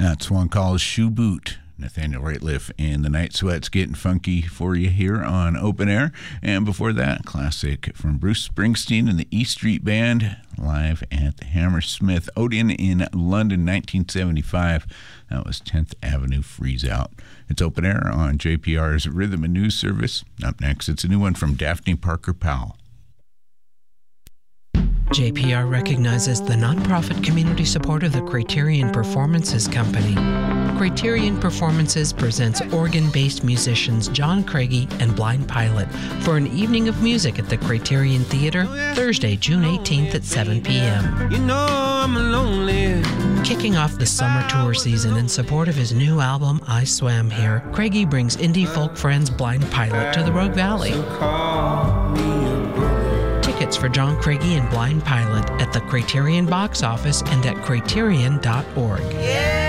That's one called Shoe Boot. Nathaniel Rateliff and the Night Sweats getting funky for you here on Open Air. And before that, classic from Bruce Springsteen and the E Street Band live at the Hammersmith Odeon in London, 1975. That was 10th Avenue Freeze Out. It's Open Air on JPR's Rhythm and News Service. Up next, it's a new one from Daphne Parker Powell. JPR recognizes the nonprofit community support of the Criterion Performances Company. Criterion Performances presents organ-based musicians John Craigie and Blind Pilot for an evening of music at the Criterion Theater, Thursday, June 18th at 7 p.m. You know I'm lonely. Kicking off the summer tour season in support of his new album, I Swam Here, Craigie brings indie folk friends Blind Pilot to the Rogue Valley. Tickets for John Craigie and Blind Pilot at the Criterion box office and at criterion.org. Yeah.